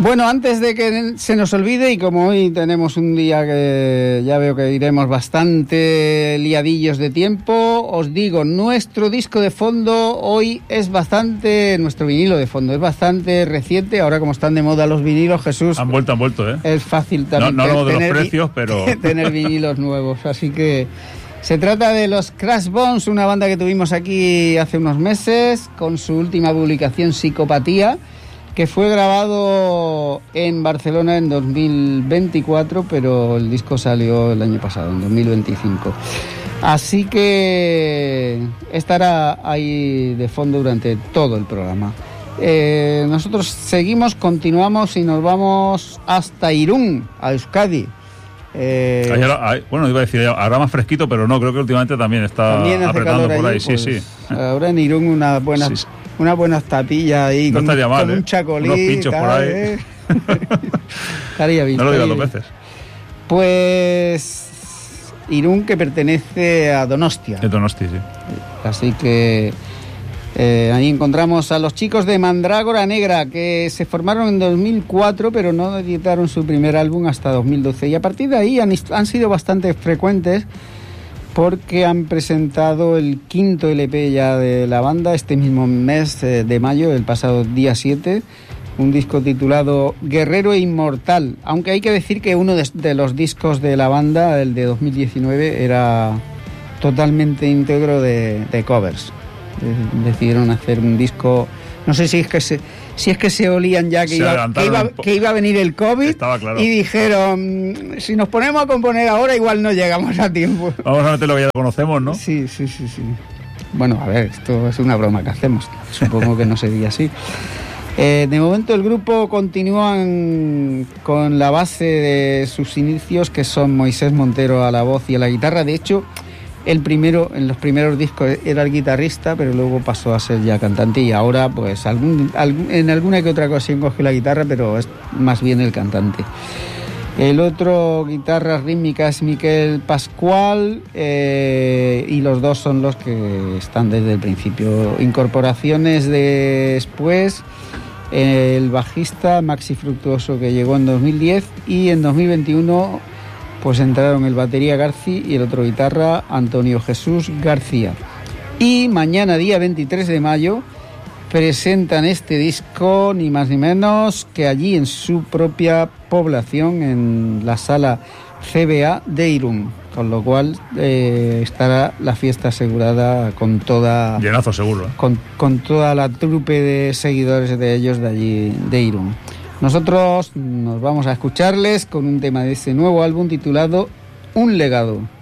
Bueno, antes de que se nos olvide, y como hoy tenemos un día que ya veo que iremos bastante liadillos de tiempo, os digo, nuestro disco de fondo hoy es bastante, nuestro vinilo de fondo es bastante reciente. Ahora como están de moda los vinilos, Jesús... Han vuelto, Es fácil también no hablamos de los precios, pero... tener vinilos nuevos, así que... Se trata de los Crash Bones, una banda que tuvimos aquí hace unos meses, con su última publicación, Psicopatía, que fue grabado en Barcelona en 2024, pero el disco salió el año pasado, en 2025. Así que estará ahí de fondo durante todo el programa. Nosotros continuamos y nos vamos hasta Irún, a Euskadi. Bueno, iba a decir, ahora más fresquito, pero no, creo que últimamente también está apretando por ahí, pues, sí. Ahora en Irún unas buenas tapillas ahí, no estaría mal, con un chacolí, unos pinchos por ahí. Estaría bien. No lo digas dos veces. Pues Irún, que pertenece a Donostia. De Donosti, sí. Así que ahí encontramos a los chicos de Mandrágora Negra, que se formaron en 2004, pero no editaron su primer álbum hasta 2012. Y a partir de ahí han sido bastante frecuentes, porque han presentado el quinto LP ya de la banda este mismo mes de mayo, el pasado día 7, un disco titulado Guerrero e Inmortal, aunque hay que decir que uno de los discos de la banda, el de 2019, era totalmente íntegro de covers. Decidieron hacer un disco, no sé si es que se olían ya que iba a venir el COVID. Estaba claro. Y dijeron, si nos ponemos a componer ahora igual no llegamos a tiempo. Vamos a meter lo que ya conocemos, ¿no? Sí. Bueno, a ver, esto es una broma que hacemos, supongo que no sería así. De momento el grupo continúan con la base de sus inicios, que son Moisés Montero a la voz y a la guitarra. De hecho, en los primeros discos era el guitarrista, pero luego pasó a ser ya cantante, y ahora pues en alguna que otra ocasión coge la guitarra, pero es más bien el cantante. El otro guitarra rítmica es Miquel Pascual, y los dos son los que están desde el principio. Incorporaciones después, el bajista Maxi Fructuoso, que llegó en 2010, y en 2021 pues entraron el batería Garci y el otro guitarra Antonio Jesús García. Y mañana, día 23 de mayo, presentan este disco ni más ni menos que allí en su propia población, en la sala CBA de Irún, con lo cual estará la fiesta asegurada con toda... Llenazo seguro. Con toda la trupe de seguidores de ellos de allí de Irún. Nosotros nos vamos a escucharles con un tema de ese nuevo álbum titulado Un legado.